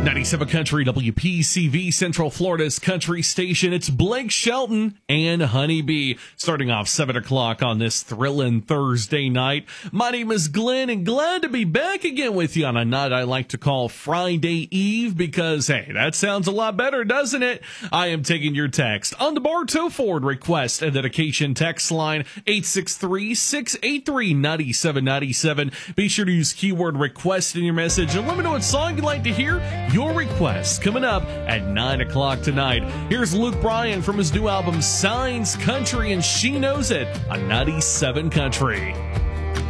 97 Country, WPCV, Central Florida's country station. It's Blake Shelton and Honeybee starting off 7 o'clock on this thrilling Thursday night. My name is Glenn, and glad to be back again with you on a night I like to call Friday Eve because, hey, that sounds a lot better, doesn't it? I am taking your text on the Bartow Ford request and dedication text line 863-683-9797. Be sure to use keyword request in your message and let me know what song you'd like to hear. Your request coming up at 9 o'clock tonight. Here's Luke Bryan from his new album Signs Country, and She Knows It on 97 Country.